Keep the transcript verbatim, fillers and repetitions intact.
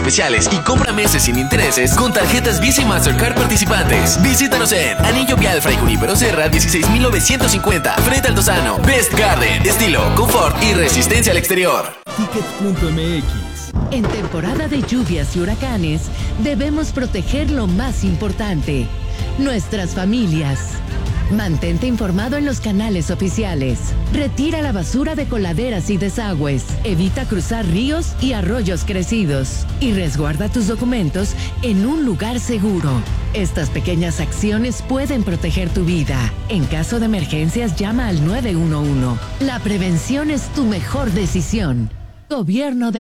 especiales y compra meses sin intereses con tarjetas Visa y Mastercard participantes. Visítanos en Anillo Vial Fray Junípero Serra dieciséis mil novecientos cincuenta, frente al Altozano. Best Garden, estilo, confort y resistencia al exterior. Ticket punto M X. En temporada de lluvias y huracanes, debemos proteger lo más importante, nuestras familias. Mantente informado en los canales oficiales. Retira la basura de coladeras y desagües. Evita cruzar ríos y arroyos crecidos. Y resguarda tus documentos en un lugar seguro. Estas pequeñas acciones pueden proteger tu vida. En caso de emergencias, llama al nueve uno uno. La prevención es tu mejor decisión. Gobierno de